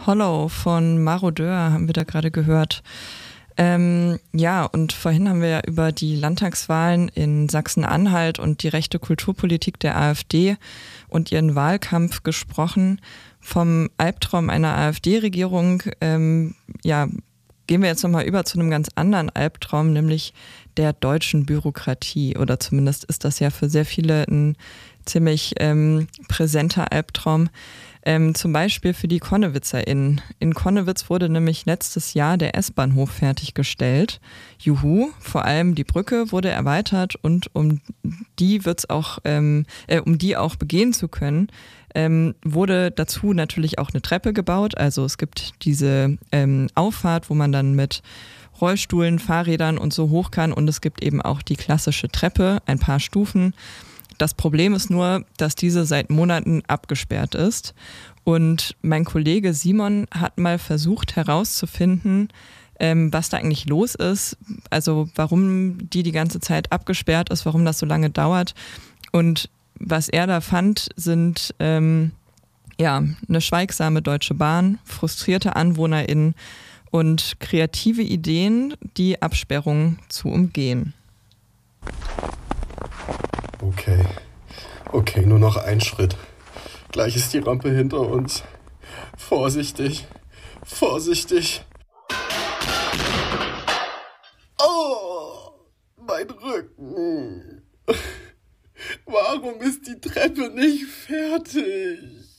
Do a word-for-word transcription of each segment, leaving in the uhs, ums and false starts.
Hollow von Marodeur haben wir da gerade gehört. Ähm, ja, und vorhin haben wir ja über die Landtagswahlen in Sachsen-Anhalt und die rechte Kulturpolitik der AfD und ihren Wahlkampf gesprochen. Vom Albtraum einer AfD-Regierung ähm, ja, gehen wir jetzt nochmal über zu einem ganz anderen Albtraum, nämlich der deutschen Bürokratie. Oder zumindest ist das ja für sehr viele ein ziemlich ähm, präsenter Albtraum. Ähm, zum Beispiel für die KonnewitzerInnen. In Konnewitz wurde nämlich letztes Jahr der S-Bahnhof fertiggestellt. Juhu, vor allem die Brücke wurde erweitert und um die wird's auch, ähm, äh, um die auch begehen zu können, ähm, wurde dazu natürlich auch eine Treppe gebaut. Also es gibt diese ähm, Auffahrt, wo man dann mit Rollstühlen, Fahrrädern und so hoch kann, und es gibt eben auch die klassische Treppe, ein paar Stufen. Das Problem ist nur, dass diese seit Monaten abgesperrt ist. Und mein Kollege Simon hat mal versucht herauszufinden, ähm, was da eigentlich los ist. Also warum die die ganze Zeit abgesperrt ist, warum das so lange dauert. Und was er da fand, sind ähm, ja, eine schweigsame Deutsche Bahn, frustrierte AnwohnerInnen und kreative Ideen, die Absperrung zu umgehen. Okay, okay, nur noch ein Schritt. Gleich ist die Rampe hinter uns. Vorsichtig, vorsichtig. Oh, mein Rücken. Warum ist die Treppe nicht fertig?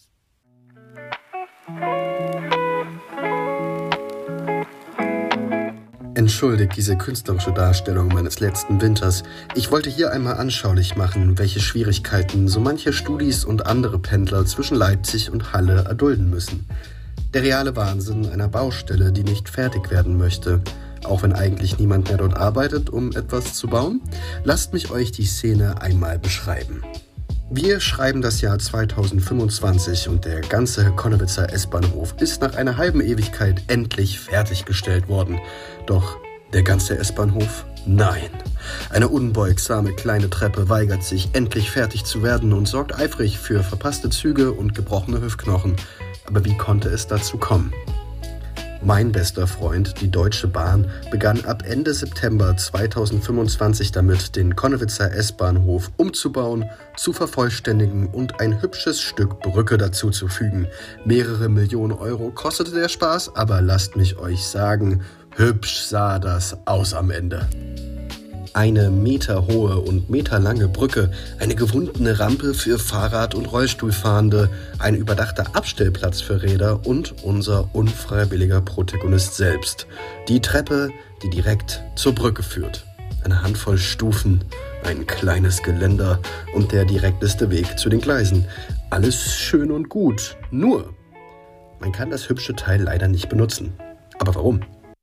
Entschuldigt diese künstlerische Darstellung meines letzten Winters. Ich wollte hier einmal anschaulich machen, welche Schwierigkeiten so manche Studis und andere Pendler zwischen Leipzig und Halle erdulden müssen. Der reale Wahnsinn einer Baustelle, die nicht fertig werden möchte. Auch wenn eigentlich niemand mehr dort arbeitet, um etwas zu bauen. Lasst mich euch die Szene einmal beschreiben. Wir schreiben das Jahr zweitausendfünfundzwanzig und der ganze Konnewitzer S-Bahnhof ist nach einer halben Ewigkeit endlich fertiggestellt worden. Doch der ganze S-Bahnhof? Nein. Eine unbeugsame kleine Treppe weigert sich, endlich fertig zu werden und sorgt eifrig für verpasste Züge und gebrochene Hüftknochen. Aber wie konnte es dazu kommen? Mein bester Freund, die Deutsche Bahn, begann ab Ende September zweitausendfünfundzwanzig damit, den Konnewitzer S-Bahnhof umzubauen, zu vervollständigen und ein hübsches Stück Brücke dazuzufügen. Mehrere Millionen Euro kostete der Spaß, aber lasst mich euch sagen, hübsch sah das aus am Ende. Eine meterhohe und meterlange Brücke, eine gewundene Rampe für Fahrrad- und Rollstuhlfahrende, ein überdachter Abstellplatz für Räder und unser unfreiwilliger Protagonist selbst. Die Treppe, die direkt zur Brücke führt. Eine Handvoll Stufen, ein kleines Geländer und der direkteste Weg zu den Gleisen. Alles schön und gut, nur man kann das hübsche Teil leider nicht benutzen. Aber warum?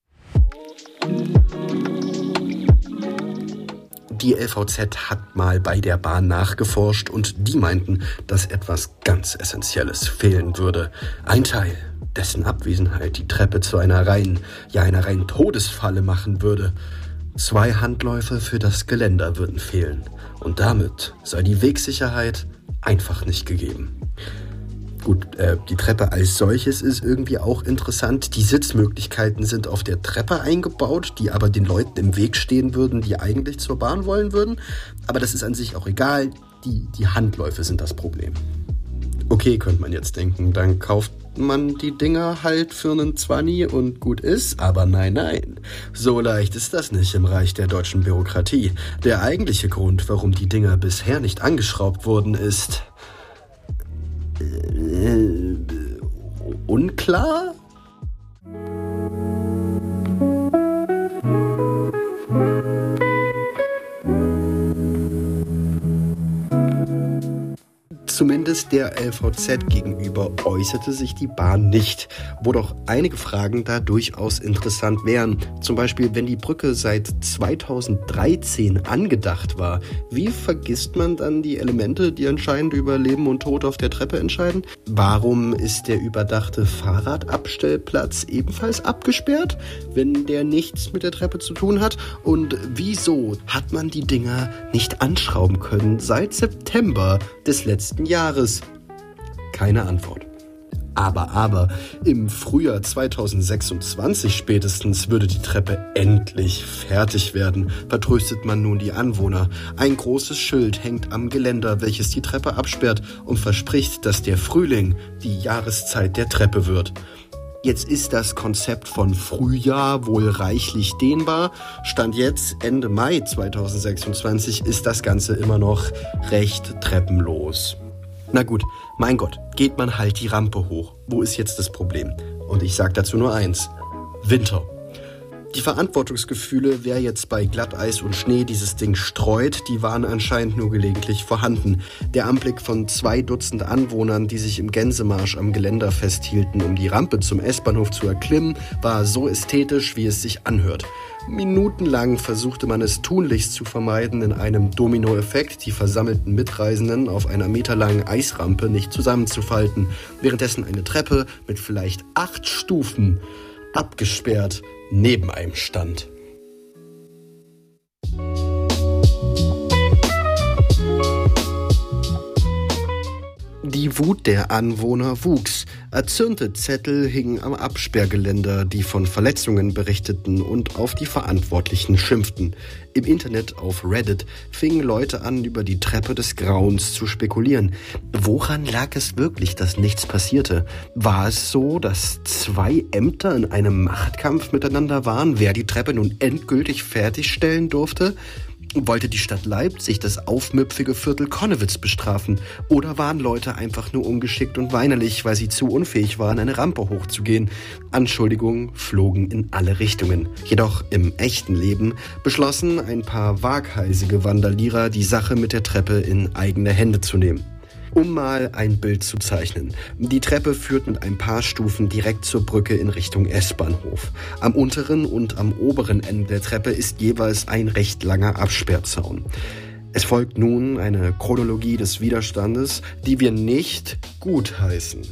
Die L V Z hat mal bei der Bahn nachgeforscht und die meinten, dass etwas ganz Essentielles fehlen würde. Ein Teil, dessen Abwesenheit die Treppe zu einer reinen, ja einer reinen Todesfalle machen würde. Zwei Handläufe für das Geländer würden fehlen und damit sei die Wegsicherheit einfach nicht gegeben. Gut, äh, die Treppe als solches ist irgendwie auch interessant. Die Sitzmöglichkeiten sind auf der Treppe eingebaut, die aber den Leuten im Weg stehen würden, die eigentlich zur Bahn wollen würden. Aber das ist an sich auch egal. Die, die Handläufe sind das Problem. Okay, könnte man jetzt denken, dann kauft man die Dinger halt für einen Zwanni und gut ist. Aber nein, nein. So leicht ist das nicht im Reich der deutschen Bürokratie. Der eigentliche Grund, warum die Dinger bisher nicht angeschraubt wurden, ist... Äh, unklar? Zumindest der L V Z gegenüber äußerte sich die Bahn nicht, wo doch einige Fragen da durchaus interessant wären. Zum Beispiel, wenn die Brücke seit zweitausenddreizehn angedacht war, wie vergisst man dann die Elemente, die entscheidend über Leben und Tod auf der Treppe entscheiden? Warum ist der überdachte Fahrradabstellplatz ebenfalls abgesperrt, wenn der nichts mit der Treppe zu tun hat? Und wieso hat man die Dinger nicht anschrauben können seit September des letzten Jahres? Keine Antwort. Aber, aber, im Frühjahr zweitausendsechsundzwanzig spätestens würde die Treppe endlich fertig werden, vertröstet man nun die Anwohner. Ein großes Schild hängt am Geländer, welches die Treppe absperrt und verspricht, dass der Frühling die Jahreszeit der Treppe wird. Jetzt ist das Konzept von Frühjahr wohl reichlich dehnbar. Stand jetzt, Ende Mai zweitausendsechsundzwanzig, ist das Ganze immer noch recht treppenlos. Na gut, mein Gott, geht man halt die Rampe hoch. Wo ist jetzt das Problem? Und ich sag dazu nur eins: Winter. Die Verantwortungsgefühle, wer jetzt bei Glatteis und Schnee dieses Ding streut, die waren anscheinend nur gelegentlich vorhanden. Der Anblick von zwei Dutzend Anwohnern, die sich im Gänsemarsch am Geländer festhielten, um die Rampe zum S-Bahnhof zu erklimmen, war so ästhetisch, wie es sich anhört. Minutenlang versuchte man es tunlichst zu vermeiden, in einem Dominoeffekt die versammelten Mitreisenden auf einer meterlangen Eisrampe nicht zusammenzufalten, währenddessen eine Treppe mit vielleicht acht Stufen abgesperrt neben einem stand. Die Wut der Anwohner wuchs. Erzürnte Zettel hingen am Absperrgeländer, die von Verletzungen berichteten und auf die Verantwortlichen schimpften. Im Internet auf Reddit fingen Leute an, über die Treppe des Grauens zu spekulieren. Woran lag es wirklich, dass nichts passierte? War es so, dass zwei Ämter in einem Machtkampf miteinander waren, wer die Treppe nun endgültig fertigstellen durfte? Wollte die Stadt Leipzig das aufmüpfige Viertel Connewitz bestrafen? Oder waren Leute einfach nur ungeschickt und weinerlich, weil sie zu unfähig waren, eine Rampe hochzugehen? Anschuldigungen flogen in alle Richtungen. Jedoch im echten Leben beschlossen ein paar waghalsige Vandalierer, die Sache mit der Treppe in eigene Hände zu nehmen. Um mal ein Bild zu zeichnen. Die Treppe führt mit ein paar Stufen direkt zur Brücke in Richtung S-Bahnhof. Am unteren und am oberen Ende der Treppe ist jeweils ein recht langer Absperrzaun. Es folgt nun eine Chronologie des Widerstandes, die wir nicht gutheißen.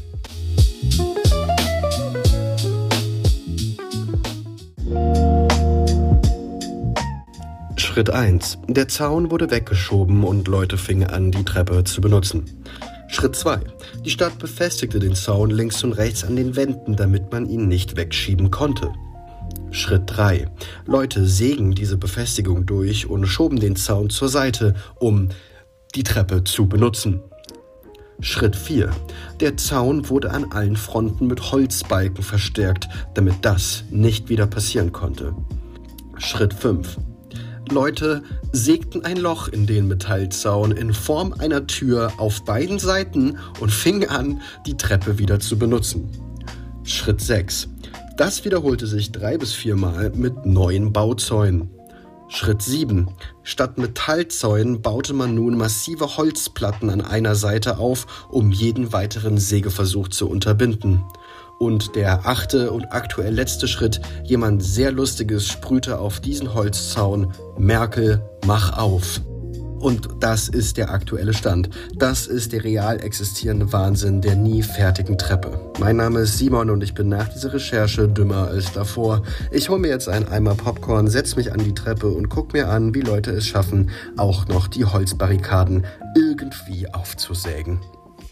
Schritt eins. Der Zaun wurde weggeschoben und Leute fingen an, die Treppe zu benutzen. Schritt zwei. Die Stadt befestigte den Zaun links und rechts an den Wänden, damit man ihn nicht wegschieben konnte. Schritt drei. Leute sägen diese Befestigung durch und schoben den Zaun zur Seite, um die Treppe zu benutzen. Schritt vier. Der Zaun wurde an allen Fronten mit Holzbalken verstärkt, damit das nicht wieder passieren konnte. Schritt fünf. Leute sägten ein Loch in den Metallzaun in Form einer Tür auf beiden Seiten und fingen an, die Treppe wieder zu benutzen. Schritt sechs. Das wiederholte sich drei bis viermal mit neuen Bauzäunen. Schritt sieben. Statt Metallzäunen baute man nun massive Holzplatten an einer Seite auf, um jeden weiteren Sägeversuch zu unterbinden. Und der achte und aktuell letzte Schritt, jemand sehr Lustiges sprühte auf diesen Holzzaun: Merkel, mach auf. Und das ist der aktuelle Stand. Das ist der real existierende Wahnsinn der nie fertigen Treppe. Mein Name ist Simon und ich bin nach dieser Recherche dümmer als davor. Ich hole mir jetzt einen Eimer Popcorn, setze mich an die Treppe und guck mir an, wie Leute es schaffen, auch noch die Holzbarrikaden irgendwie aufzusägen.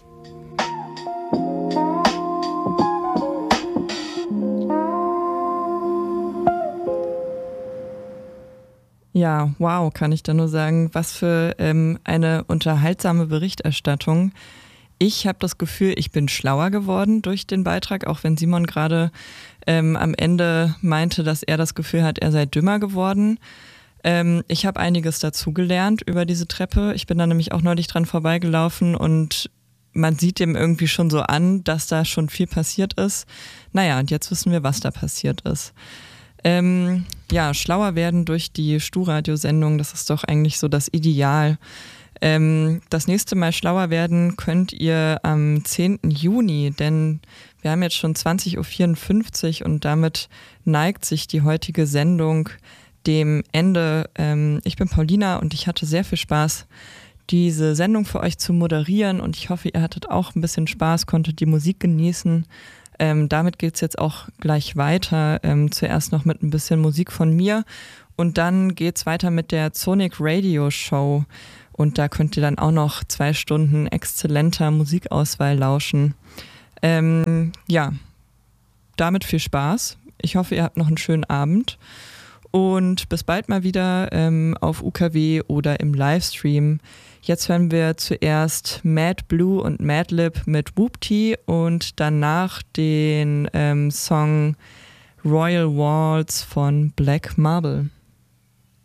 Ja, wow, kann ich da nur sagen, was für ähm, eine unterhaltsame Berichterstattung. Ich habe das Gefühl, ich bin schlauer geworden durch den Beitrag, auch wenn Simon gerade ähm, am Ende meinte, dass er das Gefühl hat, er sei dümmer geworden. Ähm, ich habe einiges dazugelernt über diese Treppe. Ich bin da nämlich auch neulich dran vorbeigelaufen und man sieht dem irgendwie schon so an, dass da schon viel passiert ist. Naja, und jetzt wissen wir, was da passiert ist. Ähm, ja, schlauer werden durch die Stu-Radio-Sendung, das ist doch eigentlich so das Ideal. Ähm, das nächste Mal schlauer werden könnt ihr am zehnten Juni, denn wir haben jetzt schon zwanzig Uhr vierundfünfzig und damit neigt sich die heutige Sendung dem Ende. Ähm, ich bin Paulina und ich hatte sehr viel Spaß, diese Sendung für euch zu moderieren und ich hoffe, ihr hattet auch ein bisschen Spaß, konntet die Musik genießen. Ähm, damit geht's jetzt auch gleich weiter. Ähm, zuerst noch mit ein bisschen Musik von mir und dann geht's weiter mit der Sonic Radio Show und da könnt ihr dann auch noch zwei Stunden exzellenter Musikauswahl lauschen. Ähm, ja, damit viel Spaß. Ich hoffe, ihr habt noch einen schönen Abend und bis bald mal wieder ähm, auf U K W oder im Livestream. Jetzt hören wir zuerst Mad Blue und Madlib mit Whoopty und danach den ähm, Song Royal Waltz von Black Marble.